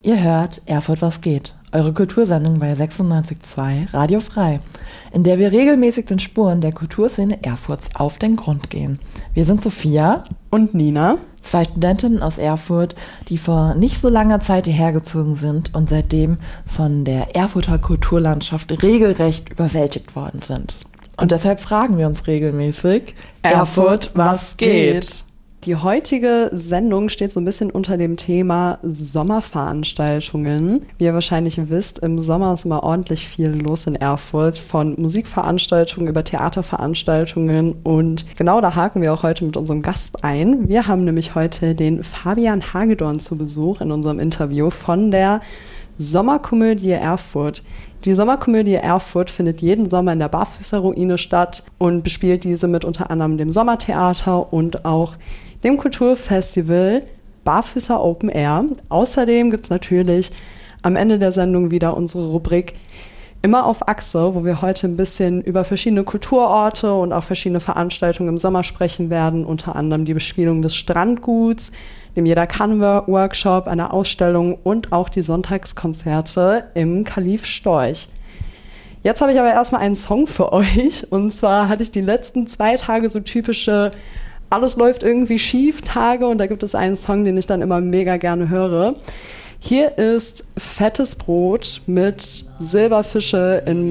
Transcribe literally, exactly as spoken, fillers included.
Ihr hört Erfurt was geht, eure Kultursendung bei sechsundneunzig Komma zwei Radio Frei, in der wir regelmäßig den Spuren der Kulturszene Erfurts auf den Grund gehen. Wir sind Sophia und Nina, zwei Studentinnen aus Erfurt, die vor nicht so langer Zeit hierher gezogen sind und seitdem von der Erfurter Kulturlandschaft regelrecht überwältigt worden sind. Und deshalb fragen wir uns regelmäßig, Erfurt, was geht? Die heutige Sendung steht so ein bisschen unter dem Thema Sommerveranstaltungen. Wie ihr wahrscheinlich wisst, im Sommer ist immer ordentlich viel los in Erfurt, von Musikveranstaltungen über Theaterveranstaltungen. Und genau da haken wir auch heute mit unserem Gast ein. Wir haben nämlich heute den Fabian Hagedorn zu Besuch in unserem Interview von der Sommerkomödie Erfurt. Die Sommerkomödie Erfurt findet jeden Sommer in der Barfüßerruine statt und bespielt diese mit unter anderem dem Sommertheater und auch dem Kulturfestival Barfüßer Open Air. Außerdem gibt es natürlich am Ende der Sendung wieder unsere Rubrik Immer auf Achse, wo wir heute ein bisschen über verschiedene Kulturorte und auch verschiedene Veranstaltungen im Sommer sprechen werden, unter anderem die Bespielung des Strandguts, dem Jeder kann-Workshop, einer Ausstellung und auch die Sonntagskonzerte im Kalif Storch. Jetzt habe ich aber erstmal einen Song für euch. Und zwar hatte ich die letzten zwei Tage so typische Alles läuft irgendwie schief Tage. Und da gibt es einen Song, den ich dann immer mega gerne höre. Hier ist Fettes Brot mit Silberfische in